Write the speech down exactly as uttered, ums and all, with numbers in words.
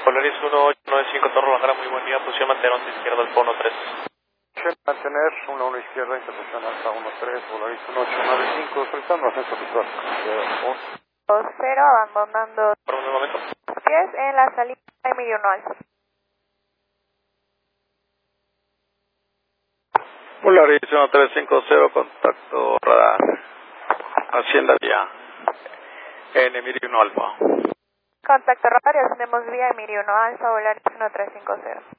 Polaris uno ocho nueve cinco Torre Bajara, muy buen día, posición mantener once izquierda, Alfa uno tres. Mantener uno uno izquierda, intercepción Alfa uno tres, Polaris uno ocho nueve cinco, solicitando ascenso visual. dos cero, abandonando Por un momento. diez en la salida de Emilio uno Alfa. Polaris uno tres cinco cero, contacto radar. Hacienda vía en Emilio uno Alfa. Contacto radio, ascendemos vía Emilio uno Alfa, Polaris uno tres cinco cero.